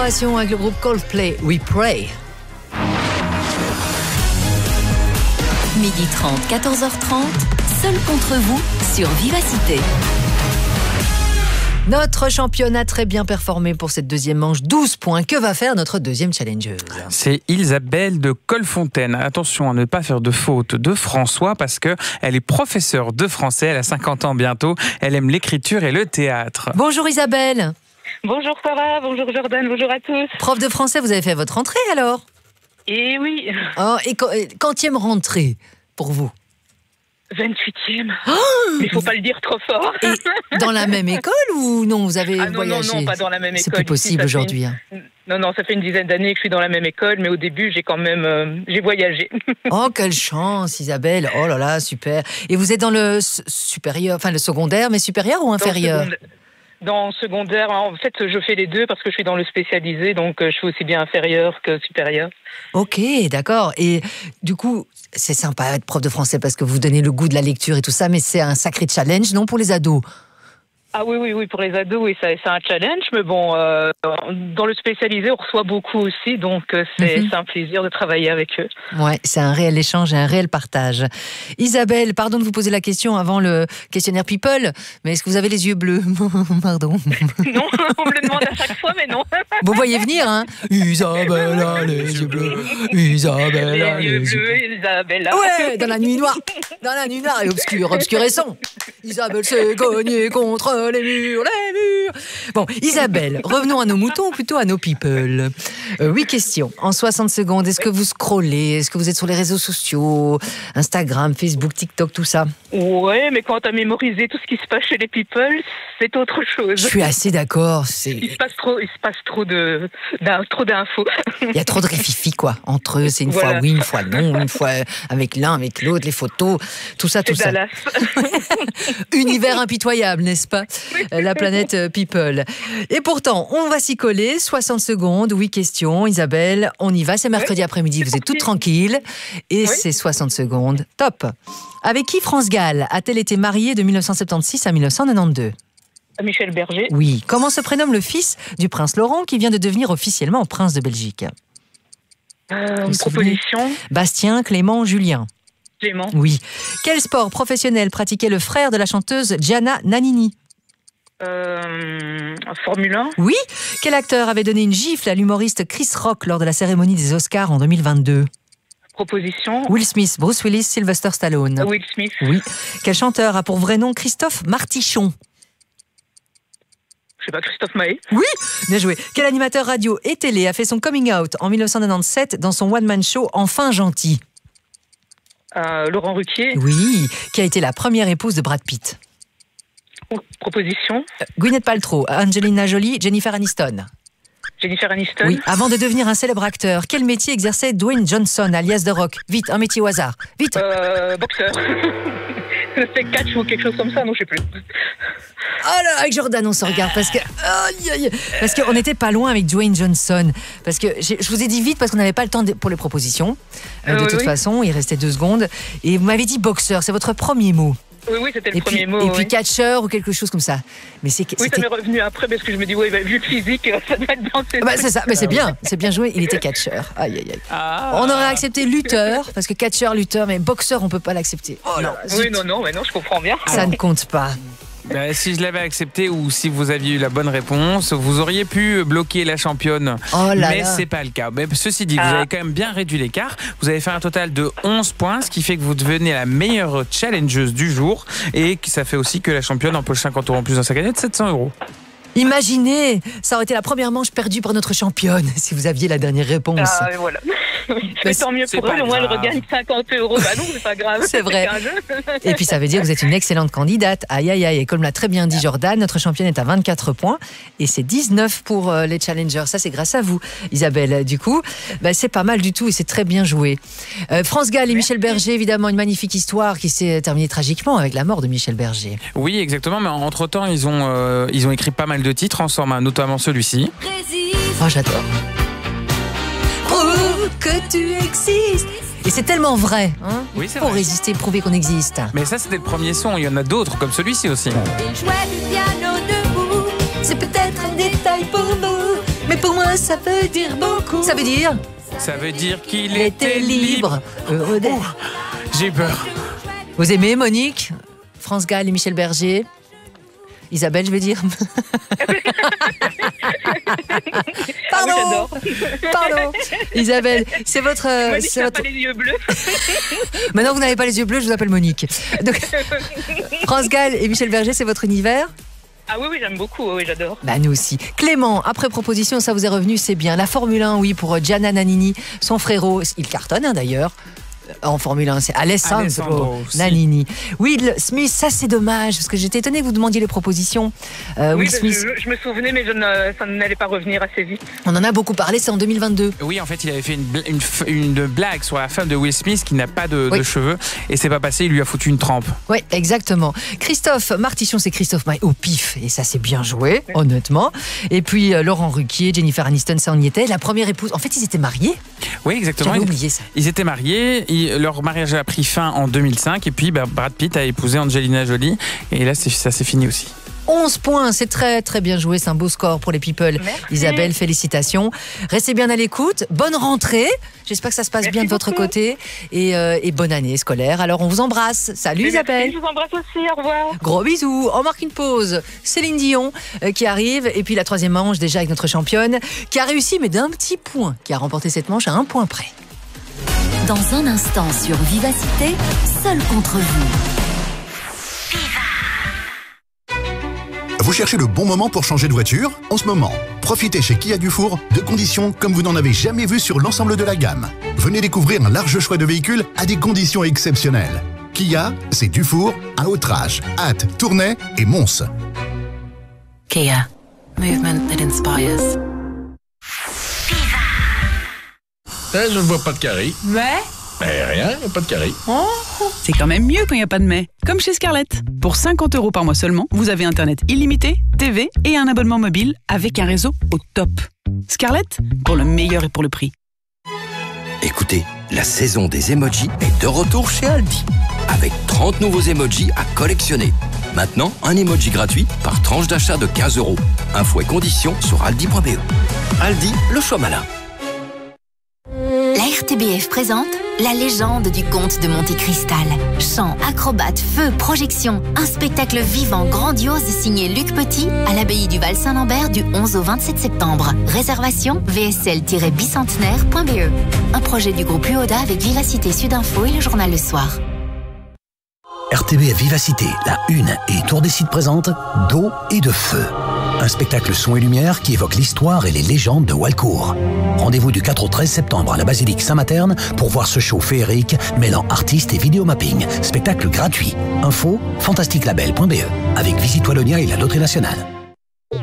collaboration avec le groupe Coldplay, We Pray. 12h30, 14h30, seul contre vous sur Vivacité. Notre championne a très bien performé pour cette deuxième manche. 12 points. Que va faire notre deuxième challengeuse? C'est Isabelle de Colfontaine. Attention à ne pas faire de faute de François parce qu'elle est professeure de français. Elle a 50 ans bientôt. Elle aime l'écriture et le théâtre. Bonjour Isabelle. Bonjour Sarah, bonjour Jordan, bonjour à tous. Prof de français, vous avez fait votre rentrée alors? Et oui. Oh, et quantième rentrée pour vous? 28e. Oh, mais il ne faut pas le dire trop fort. Et dans la même école ou non, vous avez voyagé? Non, pas dans la même école. C'est plus possible aujourd'hui. Non, ça fait une dizaine d'années que je suis dans la même école, mais au début, j'ai quand même j'ai voyagé. Oh, quelle chance Isabelle. Oh là là, super. Et vous êtes dans le supérieur, enfin le secondaire, mais supérieur ou inférieur? Dans secondaire, en fait, je fais les deux parce que je suis dans le spécialisé, donc je suis aussi bien inférieur que supérieur. Ok, d'accord. Et du coup, c'est sympa être prof de français parce que vous donnez le goût de la lecture et tout ça, mais c'est un sacré challenge, non, pour les ados? Ah oui, pour les ados, oui, c'est un challenge, mais bon, dans le spécialisé, on reçoit beaucoup aussi, donc c'est un plaisir de travailler avec eux. Ouais, c'est un réel échange et un réel partage. Isabelle, pardon de vous poser la question avant le questionnaire People, mais est-ce que vous avez les yeux bleus? Pardon. Non, on me le demande à chaque fois, mais non. Vous voyez venir, hein? Isabelle a les yeux bleus, Isabelle a les yeux bleus, Isabelle a... Ouais, dans la nuit noire et obscurescent. Isabelle s'est cognée contre les murs. Bon, Isabelle, revenons à nos moutons, ou plutôt à nos people. 8 questions. En 60 secondes, est-ce que vous scrollez? Est-ce que vous êtes sur les réseaux sociaux? Instagram, Facebook, TikTok, tout ça? Ouais, mais quand t'as mémorisé tout ce qui se passe chez les people, c'est autre chose. Je suis assez d'accord. Il se passe trop d'infos. Il y a trop de rififi, quoi. Entre eux, c'est une fois oui, une fois non, une fois avec l'un, avec l'autre, les photos, tout ça. Dallas. Univers impitoyable, n'est-ce pas? La planète People. Et pourtant, on va s'y coller. 60 secondes, 8 questions. Isabelle, on y va. C'est mercredi après-midi. Vous êtes toute tranquille. Et c'est 60 secondes. Top. Avec qui France Gall a-t-elle été mariée de 1976 à 1992? Michel Berger. Oui. Comment se prénomme le fils du prince Laurent qui vient de devenir officiellement prince de Belgique? Proposition. Bastien, Clément, Julien. Clément. Oui. Quel sport professionnel pratiquait le frère de la chanteuse Gianna Nannini? Formule 1. Oui. Quel acteur avait donné une gifle à l'humoriste Chris Rock lors de la cérémonie des Oscars en 2022? Proposition. Will Smith, Bruce Willis, Sylvester Stallone. Will Smith. Oui. Quel chanteur a pour vrai nom Christophe Martichon? Je sais pas, Christophe Maé. Oui, bien joué. Quel animateur radio et télé a fait son coming out en 1997 dans son one-man show Enfin Gentil? Laurent Ruquier. Oui. Qui a été la première épouse de Brad Pitt? Proposition. Gwyneth Paltrow, Angelina Jolie, Jennifer Aniston. Jennifer Aniston. Oui. Avant de devenir un célèbre acteur, quel métier exerçait Dwayne Johnson, alias The Rock? Vite, un métier au hasard. Vite. Boxeur. C'est catch ou quelque chose comme ça, non, je sais plus. Oh là, avec Jordan, on se regarde parce qu'on n'était pas loin avec Dwayne Johnson. Parce que je vous ai dit vite parce qu'on n'avait pas le temps pour les propositions. De toute façon, il restait 2 secondes. Et vous m'avez dit boxeur, c'est votre premier mot. Oui, c'était le premier mot. Et puis catcheur ou quelque chose comme ça. Mais ça m'est revenu après parce que je me dis, vu le physique, ça doit être dans ces... c'est ça, mais c'est bien joué, il était catcheur. Aïe, aïe, aïe. On aurait accepté lutteur, parce que catcheur, lutteur, mais boxeur, on peut pas l'accepter. Oh là, non, je comprends bien. Ça ne compte pas. Si je l'avais accepté ou si vous aviez eu la bonne réponse, vous auriez pu bloquer la championne. Mais c'est pas le cas. Mais ceci dit, vous avez quand même bien réduit l'écart. Vous avez fait un total de 11 points, ce qui fait que vous devenez la meilleure challengeuse du jour et ça fait aussi que la championne empoche 50 € en plus dans sa cagnotte, 700 €. Imaginez, ça aurait été la première manche perdue par notre championne si vous aviez la dernière réponse. Voilà. Mais tant mieux pour elle, au moins elle regagne 50 €. Bah non, c'est pas grave. C'est vrai. Et puis ça veut dire que vous êtes une excellente candidate. Aïe, aïe, aïe. Et comme l'a très bien dit Jordan, notre championne est à 24 points et c'est 19 pour les challengers. Ça, c'est grâce à vous, Isabelle. Du coup, c'est pas mal du tout et c'est très bien joué. France Gall et Michel Berger, évidemment, une magnifique histoire qui s'est terminée tragiquement avec la mort de Michel Berger. Oui, exactement. Mais entre-temps, ils ont écrit pas mal de titres ensemble, notamment celui-ci. Oh, j'adore. Prouve que tu existes. Et c'est tellement vrai, hein? Oui, c'est Pour vrai. résister, prouver qu'on existe. Mais ça, c'était le premier son. Il y en a d'autres, comme celui-ci aussi. Il jouait du piano debout. C'est peut-être un détail pour nous, mais Pour moi, ça veut dire beaucoup. Ça veut dire? Ça veut dire qu'il était libre. J'ai peur. Vous aimez Monique, France Gall et Michel Berger? Isabelle, je veux dire. Pardon. Pardon. Isabelle, c'est votre. Monique n'a pas les yeux bleus. Maintenant, vous n'avez pas les yeux bleus, je vous appelle Monique. Donc, France Gall et Michel Berger, c'est votre univers? Ah oui, j'aime beaucoup, oui, j'adore. Bah, nous aussi. Clément, après proposition, ça vous est revenu, c'est bien. La Formule 1, oui, pour Gianna Nannini, son frérot. Il cartonne, d'ailleurs. En Formule 1, c'est Alessandro Nannini. Will Smith, ça c'est dommage, parce que j'étais étonnée que vous demandiez les propositions. Will Smith. Je me souvenais, mais ça n'allait pas revenir assez vite. On en a beaucoup parlé, c'est en 2022. Oui, en fait, il avait fait une blague sur la femme de Will Smith qui n'a pas de cheveux, et c'est pas passé, il lui a foutu une trempe. Oui, exactement. Christophe Martichon, c'est Christophe Maé au pif, et ça c'est bien joué, honnêtement. Et puis Laurent Ruquier, Jennifer Aniston, ça on y était. La première épouse, en fait, ils étaient mariés. Oui, exactement. J'avais oublié ça. Ils étaient mariés. Leur mariage a pris fin en 2005 et puis Brad Pitt a épousé Angelina Jolie et là ça s'est fini aussi. 11 points, c'est très très bien joué, c'est un beau score pour les people. Merci. Isabelle, félicitations. Restez bien à l'écoute, bonne rentrée, j'espère que ça se passe bien de votre côté et bonne année scolaire. Alors on vous embrasse, salut Isabelle. Je vous embrasse aussi, au revoir. Gros bisous, on marque une pause. Céline Dion qui arrive et puis la troisième manche déjà avec notre championne qui a réussi mais d'un petit point, qui a remporté cette manche à 1 point près. Dans un instant sur Vivacité, seul contre vous. Vous cherchez le bon moment pour changer de voiture? En ce moment, profitez chez Kia Dufour de conditions comme vous n'en avez jamais vu sur l'ensemble de la gamme. Venez découvrir un large choix de véhicules à des conditions exceptionnelles. Kia, c'est Dufour, à Autrage, Ath, Tournai et Mons. Kia. Movement that inspires. Je ne vois pas de carré. Mais Rien, il n'y a pas de carré. C'est quand même mieux quand il n'y a pas de mais. Comme chez Scarlett. Pour 50 € par mois seulement, vous avez Internet illimité, TV et un abonnement mobile avec un réseau au top. Scarlett, pour le meilleur et pour le prix. Écoutez, la saison des emojis est de retour chez Aldi. Avec 30 nouveaux emojis à collectionner. Maintenant, un emoji gratuit par tranche d'achat de 15 €. Infos et conditions sur aldi.be. Aldi, le choix malin. La RTBF présente La légende du comte de Monte Cristal. Chants, acrobates, feux, projections. Un spectacle vivant, grandiose signé Luc Petit à l'abbaye du Val-Saint-Lambert du 11 au 27 septembre. Réservation vsl-bicentenaire.be. Un projet du groupe UODA avec Vivacité Sud-Info et le journal Le Soir. RTBF Vivacité, la Une et Tour des Sites présente D'eau et de feu. Un spectacle son et lumière qui évoque l'histoire et les légendes de Walcourt. Rendez-vous du 4 au 13 septembre à la basilique Saint-Materne pour voir ce show féerique mêlant artistes et vidéomapping. Spectacle gratuit. Info fantastiquelabel.be avec Visite Wallonia et la Loterie Nationale.